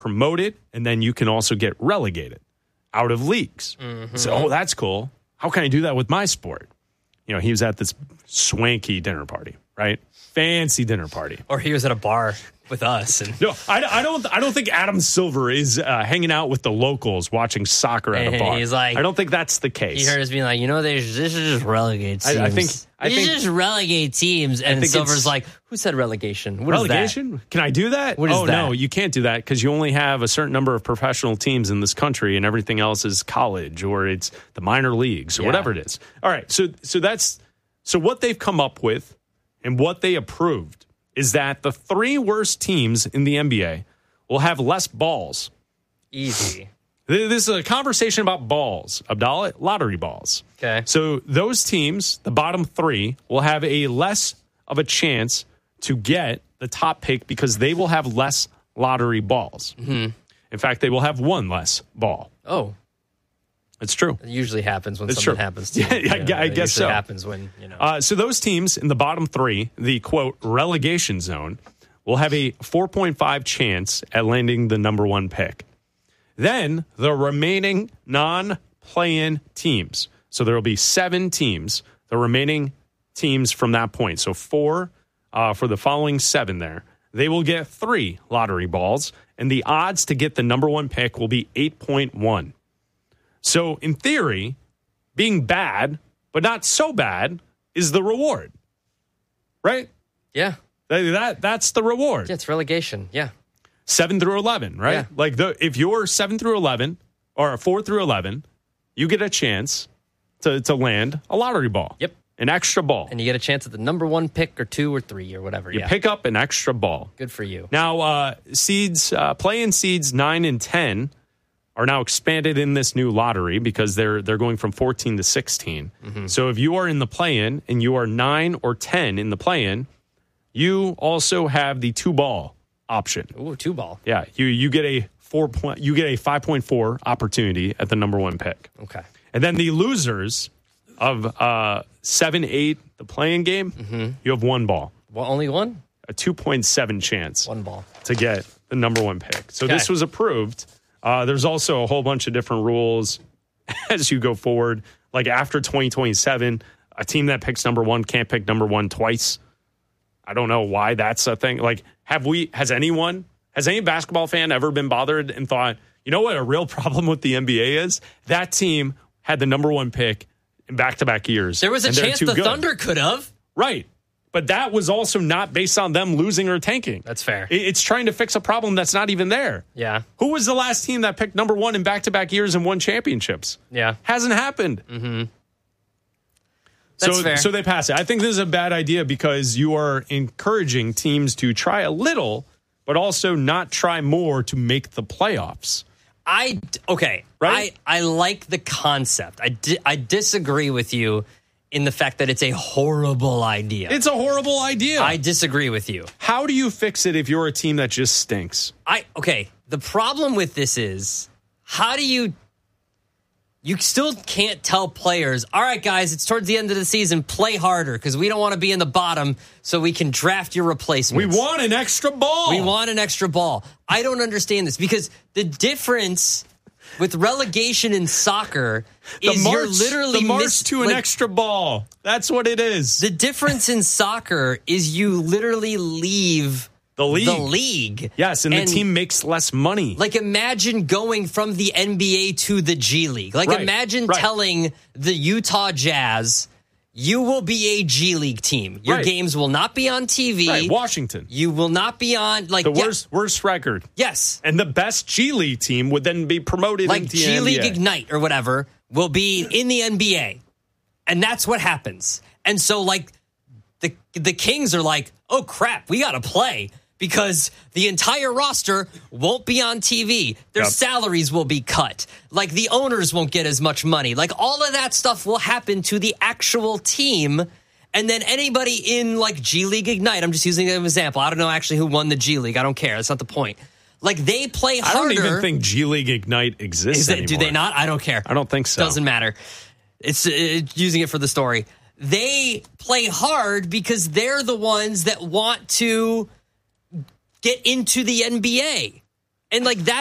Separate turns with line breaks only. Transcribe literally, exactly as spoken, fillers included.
promoted, and then you can also get relegated out of leagues. Mm-hmm. So, oh, that's cool. How can I do that with my sport? You know, he was at this swanky dinner party, right? Fancy dinner party.
Or he was at a bar with us. And
no, I, I don't. I don't think Adam Silver is uh, hanging out with the locals watching soccer at
and
a bar.
He's like,
I don't think that's the case.
He heard us being like, you know, they, this is just relegate teams.
I, I think. I
this
think
is just relegate teams. And Silver's like, who said relegation? What
relegation?
Is that?
Can I do that?
What is
oh
that?
no, you can't do that because you only have a certain number of professional teams in this country, and everything else is college or it's the minor leagues or
yeah.
whatever it is. All right, so so that's so what they've come up with and what they approved is that the three worst teams in the N B A will have less balls.
Easy.
This is a conversation about balls, Abdallah, lottery balls.
Okay.
So those teams, the bottom three, will have a less of a chance to get the top pick because they will have less lottery balls.
Mm-hmm.
In fact, they will have one less ball.
Oh.
It's true.
It usually happens when
it's
something
true.
happens to
yeah,
you.
I,
you know,
I guess so.
It happens when, you know.
Uh, so those teams in the bottom three, the, quote, relegation zone, will have a four point five chance at landing the number one pick. Then the remaining non-play-in teams. So there will be seven teams, the remaining teams from that point. So four uh, for the following seven there. They will get three lottery balls, and the odds to get the number one pick will be eight point one. So in theory, being bad, but not so bad, is the reward. Right?
Yeah.
That, that That's the reward.
Yeah, it's relegation. Yeah.
seven through eleven, right?
Yeah.
Like the if you're seven through eleven or four through eleven, you get a chance to, to land a lottery ball.
Yep.
An extra ball.
And you get a chance at the number one pick or two or three or whatever.
You
yeah.
pick up an extra ball.
Good for you.
Now, uh, seeds, uh, play-in seeds nine and ten are now expanded in this new lottery because they're they're going from fourteen to sixteen. Mm-hmm. So if you are in the play-in and you are nine or ten in the play-in, you also have the two-ball option.
Ooh, two ball.
Yeah, you you get a four point you get a five point four opportunity at the number one pick.
Okay.
And then the losers of uh, seven, eight, the playing game,
mm-hmm.
you have one ball.
Well, only one?
A two point seven chance.
One ball.
To get the number one pick. So
okay.
this was approved. Uh, there's also a whole bunch of different rules as you go forward. Like after twenty twenty-seven, a team that picks number one can't pick number one twice. I don't know why that's a thing. Like, have we, has anyone, has any basketball fan ever been bothered and thought, you know what a real problem with the N B A is? That team had the number one pick in back-to-back years.
There was a chance the
good.
Thunder could have.
Right. But that was also not based on them losing or tanking.
That's fair.
It's trying to fix a problem that's not even there.
Yeah.
Who was the last team that picked number one in back-to-back years and won championships?
Yeah.
Hasn't happened.
Mm-hmm. That's
so,
fair.
so they pass it. I think this is a bad idea because you are encouraging teams to try a little, but also not try more to make the playoffs.
I, okay.
Right?
I, I like the concept. I, di- I disagree with you in the fact that it's a horrible idea.
It's a horrible idea.
I disagree with you.
How do you fix it if you're a team that just stinks?
I okay. The problem with this is, how do you? You still can't tell players, all right, guys, it's towards the end of the season, play harder because we don't want to be in the bottom so we can draft your replacements.
We want an extra ball.
We want an extra ball. I don't understand this because the difference with relegation in soccer is
the march,
you're literally
the march
miss,
to an
like,
extra ball. That's what it is.
The difference in soccer is you literally leave
the league.
The league.
Yes, and,
and
the team makes less money.
Like imagine going from the N B A to the G League. Like
right,
imagine
right.
telling the Utah Jazz, you will be a G League team. Your
right.
games will not be on T V.
Right, Washington.
You will not be on like
the
yeah,
worst worst record.
Yes.
And the best G League team would then be promoted
like
into
G
the N B A.
League Ignite or whatever will be in the N B A. And that's what happens. And so like the the Kings are like, "Oh crap, we got to play." Because the entire roster won't be on T V. Their
yep.
salaries will be cut. Like, the owners won't get as much money. Like, all of that stuff will happen to the actual team. And then anybody in, like, G League Ignite, I'm just using an example. I don't know actually who won the G League. I don't care. That's not the point. Like, they play harder.
I don't even think G League Ignite exists
it,
anymore.
Do they not? I don't care.
I don't think so.
Doesn't matter. It's uh, using it for the story. They play hard because they're the ones that want to get into the N B A. And like that